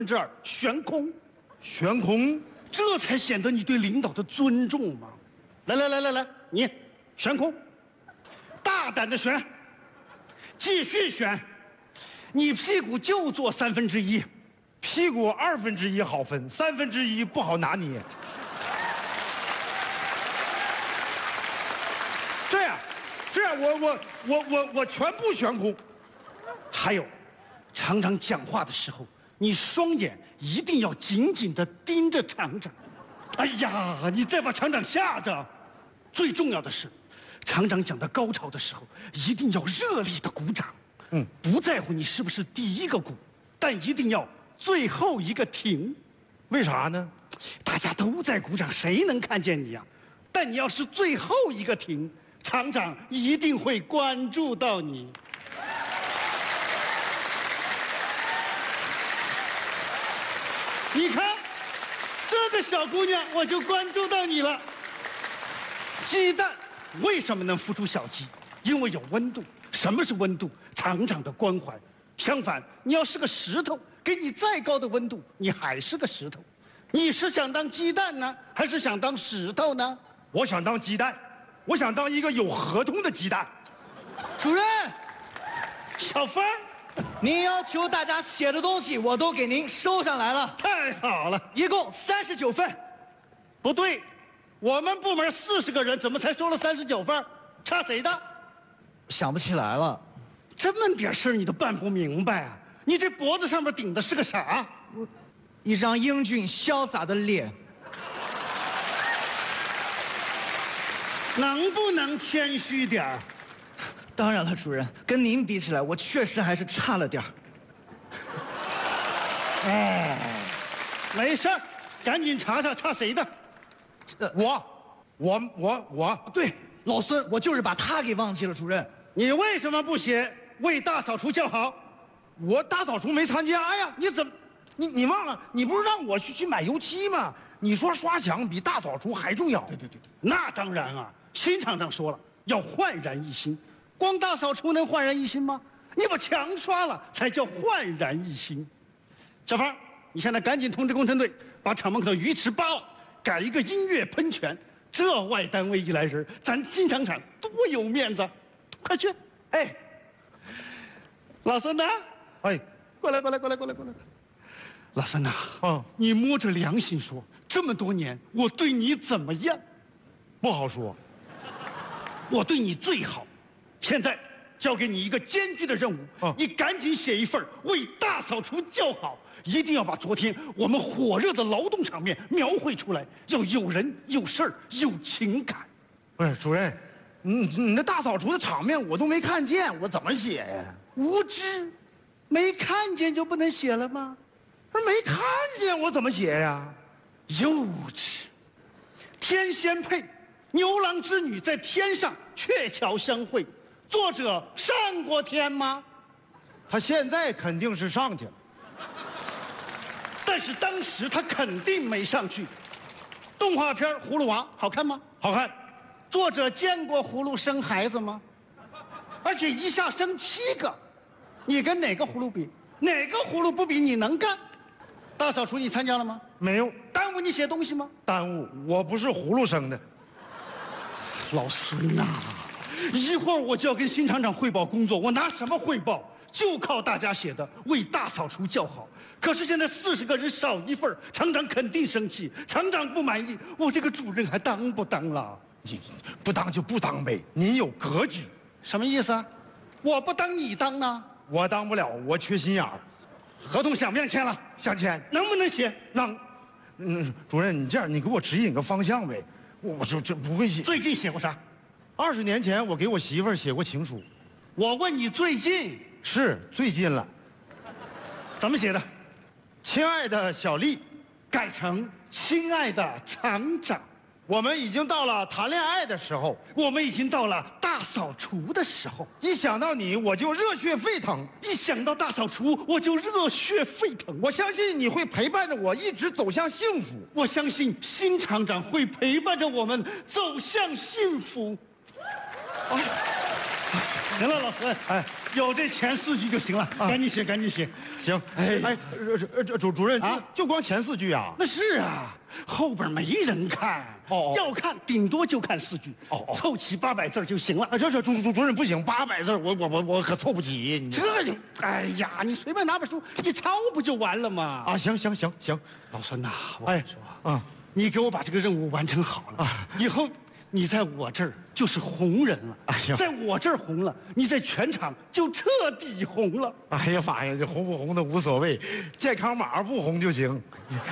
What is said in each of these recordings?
2%悬空， 悬空， 这才显得你对领导的尊重嘛。来，你悬空，大胆的悬，继续悬，你屁股就坐1/3， 屁股1/2好分，1/3不好拿捏。这样，我全部悬空。 还有，厂长讲话的时候，你双眼一定要紧紧地盯着厂长。哎呀，你再把厂长吓着。最重要的是，厂长讲到高潮的时候，一定要热烈的鼓掌。不在乎你是不是第一个鼓，但一定要最后一个停。 为啥呢？ 大家都在鼓掌，谁能看见你呀？但你要是最后一个停，厂长一定会关注到你。你看，这个小姑娘，我就关注到你了。鸡蛋为什么能孵出小鸡？因为有温度。什么是温度？厂长的关怀。相反，你要是个石头，给你再高的温度，你还是个石头。你是想当鸡蛋呢，还是想当石头呢？ 我想当鸡蛋，我想当一个有合同的鸡蛋。 主任， 小芳， 您要求大家写的东西我都给您收上来了， 太好了， 一共39份。 不对，我们部门40个人，怎么才收了39份？差谁的？ 想不起来了。 这么点事儿你都办不明白啊？你这脖子上面顶的是个啥？ 一张英俊潇洒的脸。 能不能谦虚点儿？ 当然了，主任，跟您比起来，我确实还是差了点儿。 哎，没事儿，赶紧查查差谁的。 我对，老孙，我就是把他给忘记了，主任。 你为什么不写为大扫除叫好？ 我大扫除没参加呀！你怎么，你忘了？你不是让我去买油漆吗？你说刷墙比大扫除还重要。对， 那当然啊，新厂长说了，要焕然一新。光大扫除能焕然一新吗？你把墙刷了才叫焕然一新。小芳，你现在赶紧通知工程队，把厂门口的鱼池扒了，改一个音乐喷泉。这外单位一来人，咱新厂长多有面子！快去！哎，老孙呐， 哎， 过来！老孙呐，你摸着良心说，这么多年我对你怎么样？ 不好说。 我对你最好。现在交给你一个艰巨的任务，你赶紧写一份为大扫除叫好，一定要把昨天我们火热的劳动场面描绘出来，要有人有事儿有情感。 不是主任，你那大扫除的场面我都没看见，我怎么写呀？ 无知，没看见就不能写了吗？ 没看见我怎么写呀？ 幼稚。天仙配，牛郎织女在天上鹊桥相会。作者上过天吗？ 他现在肯定是上去了， 但是当时他肯定没上去。动画片《葫芦娃》好看吗？ 好看。 作者见过葫芦生孩子吗？而且一下生7个，你跟哪个葫芦比？哪个葫芦不比你能干？大扫除你参加了吗？ 没有。 耽误你写东西吗？ 耽误，我不是葫芦生的。 老孙呐，一会儿我就要跟新厂长汇报工作，我拿什么汇报？就靠大家写的为大扫除叫好。可是现在40个人少一份，厂长肯定生气，厂长不满意，我这个主任还当不当了？ 你不当就不当呗，您有格局。 什么意思啊？我不当你当呢？ 我当不了，我缺心眼儿。 合同想不想签了？ 想签。 能不能写？ 能。主任，你这样，你给我指引个方向呗。我这不会写。 最近写过啥 ？20年前我给我媳妇儿写过情书。 我问你最近？ 是最近了。 怎么写的？ 亲爱的小丽， 改成亲爱的厂长。 我们已经到了谈恋爱的时候， 我们已经到了大扫除的时候。 一想到你，我就热血沸腾； 一想到大扫除，我就热血沸腾。 我相信你会陪伴着我一直走向幸福。 我相信新厂长会陪伴着我们走向幸福。哎， 行了，老何， 哎， 有这前4句就行了，赶紧写，赶紧写。 行，哎，主任就光前4句啊？ 那是啊，后边没人看。 哦， 要看顶多就看4句，凑齐800字就行了。 这主任不行，800字我可凑不齐。 这就，哎呀，你随便拿本书一抄不就完了吗？ 啊，行， 老孙呐，我跟你说， 啊， 你给我把这个任务完成好了，以后你在我这儿就是红人了。 哎呀， 在我这儿红了，你在全场就彻底红了。 哎呀妈呀，这红不红的无所谓，健康码不红就行。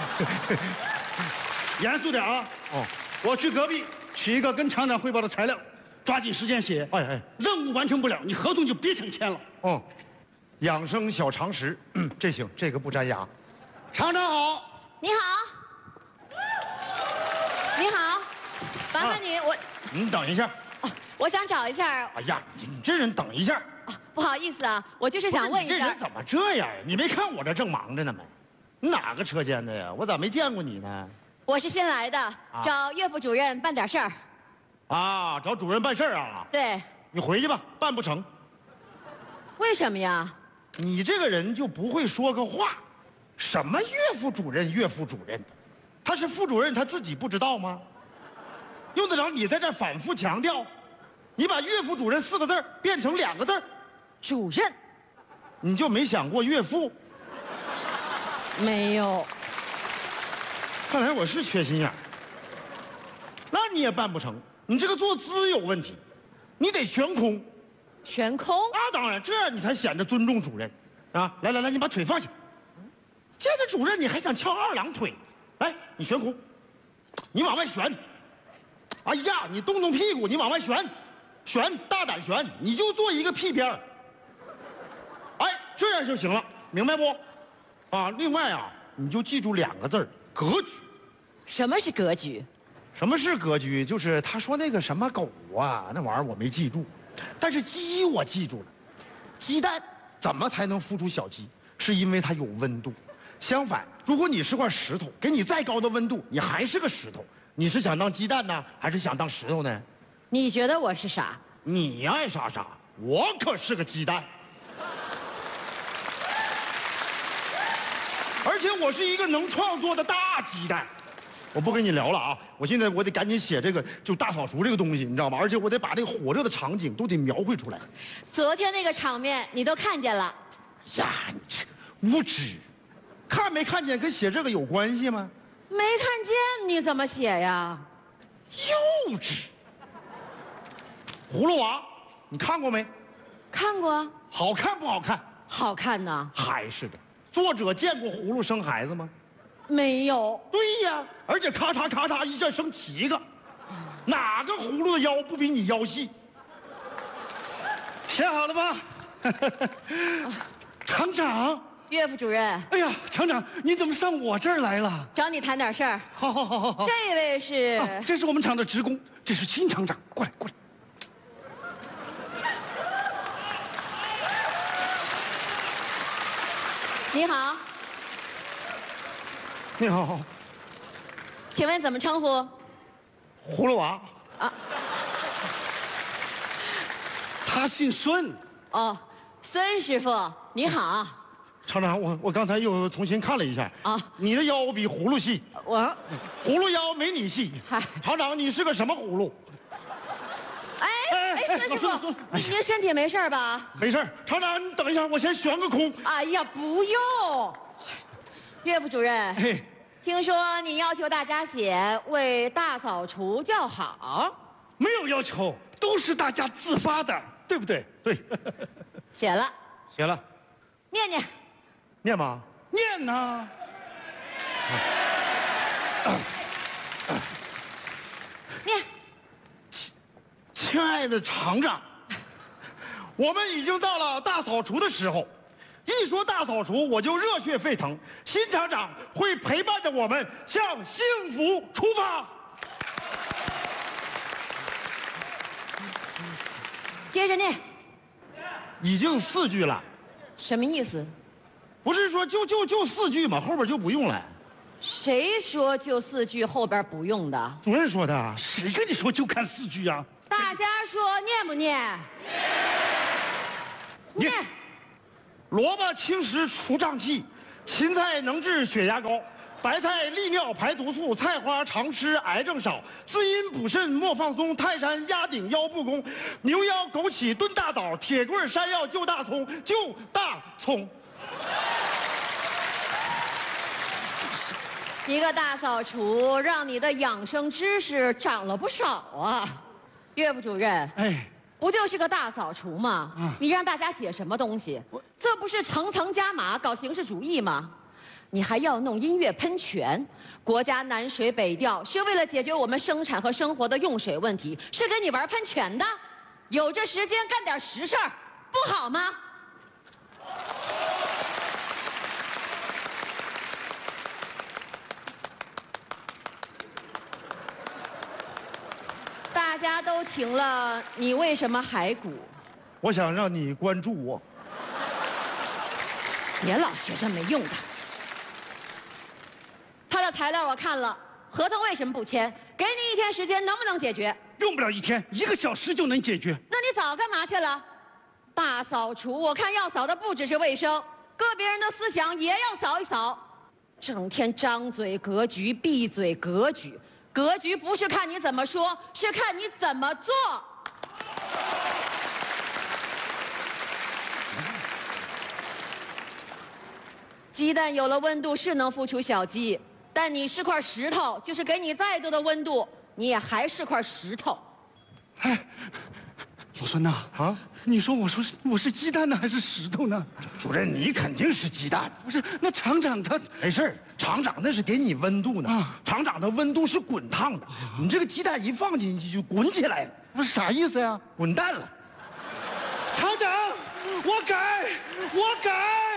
严肃点啊！ 哦， 我去隔壁取一个跟厂长汇报的材料，抓紧时间写。 哎， 任务完成不了，你合同就别想签了。 哦，养生小常识，这行，这个不粘牙。 厂长好， 你好，你好，麻烦你， 你等一下。 我想找一下。 哎呀，你这人等一下。 不好意思啊，我就是想问一下。 你这人怎么这样？你没看我这正忙着呢没？你哪个车间的呀？我咋没见过你呢？ 我是新来的，找岳副主任办点事儿。 啊，找主任办事儿啊？ 对。 你回去吧，办不成。 为什么呀？ 你这个人就不会说个话。什么岳副主任的，他是副主任，他自己不知道吗？用得着你在这反复强调？你把岳副主任4个字变成2个字， 主任。 你就没想过岳父？ 没有。 看来我是缺心眼儿。那你也办不成，你这个坐姿有问题，你得悬空。 悬空？ 当然，这样你才显得尊重主任。啊，来，你把腿放下。见着主任你还想翘2郎腿？来，你悬空，你往外旋。哎呀，你动动屁股，你往外旋，大胆旋，你就做一个屁边儿。哎，这样就行了，明白不？啊，另外啊，你就记住2个字儿，格局。 什么是格局？ 什么是格局？就是他说那个什么狗啊，那玩意儿我没记住，但是鸡我记住了。鸡蛋怎么才能孵出小鸡？是因为它有温度。相反，如果你是块石头，给你再高的温度，你还是个石头。你是想当鸡蛋呢，还是想当石头呢？ 你觉得我是啥？ 你爱啥啥，我可是个鸡蛋。而且我是一个能创作的大鸡蛋。我不跟你聊了啊！我现在得赶紧写这个就大扫除这个东西，你知道吗？而且我得把这个火热的场景都得描绘出来。 昨天那个场面你都看见了。 呀，你这无知，看没看见跟写这个有关系吗？ 没看见你怎么写呀？ 幼稚。葫芦娃，你看过没？ 看过。 好看不好看？ 好看呢。 还是的。作者见过葫芦生孩子吗？ 没有。 对呀，而且咔嚓一下生7个，哪个葫芦的腰不比你腰细？ 写好了吧？厂长。 岳副主任。 哎呀，厂长，你怎么上我这儿来了？ 找你谈点事儿。 好。 这位是、 这是我们厂的职工，这是新厂长，过来。 你好。 你好。 请问怎么称呼？ 葫芦娃。 他姓孙。 哦，孙师傅，你好。 厂长，我刚才又重新看了一下啊，你的腰比葫芦细。葫芦腰没你细。厂长，你是个什么葫芦？ 孙师傅，您身体没事吧？ 没事。厂长，你等一下，我先悬个空。 哎呀，不用。岳副主任，听说你要求大家写为大扫除叫好。 没有要求，都是大家自发的，对不对？ 对。 写了。 写了。 念。 念吗？ 念呢。 念。 亲爱的厂长，我们已经到了大扫除的时候。一说大扫除，我就热血沸腾。新厂长会陪伴着我们向幸福出发。 接着念。 已经4句了。 什么意思？ 不是说就4句吗？后边就不用了。 谁说就4句后边不用的？ 主任说的。 谁跟你说就看4句啊？ 大家说念不念？念。 念。 萝卜清湿除胀气，芹菜能治血压高，白菜利尿排毒素，菜花常吃癌症少，滋阴补肾莫放松，泰山压顶腰不弓，牛腰枸杞炖大枣，铁棍山药救大葱，救大葱。 一个大扫除，让你的养生知识长了不少啊，岳副主任。 哎， 不就是个大扫除吗？你让大家写什么东西？这不是层层加码搞形式主义吗？你还要弄音乐喷泉，国家南水北调是为了解决我们生产和生活的用水问题，是跟你玩喷泉的。有这时间干点实事儿，不好吗？大家都停了，你为什么还鼓？ 我想让你关注我。 别老学这没用的。他的材料我看了，合同为什么不签？给你1天时间，能不能解决？ 用不了1天，1个小时就能解决。 那你早干嘛去了？大扫除，我看要扫的不只是卫生，个别人的思想也要扫一扫。整天张嘴格局，闭嘴格局。格局不是看你怎么说，是看你怎么做。鸡蛋有了温度是能孵出小鸡，但你是块石头，就是给你再多的温度，你也还是块石头。 哎，老孙呐， 啊， 你说我是鸡蛋呢，还是石头呢？ 主任，你肯定是鸡蛋。 不是，那厂长他没事儿，厂长那是给你温度呢。厂长的温度是滚烫的，你这个鸡蛋一放进去就滚起来了。 不是啥意思呀？ 滚蛋了。 厂长，我改。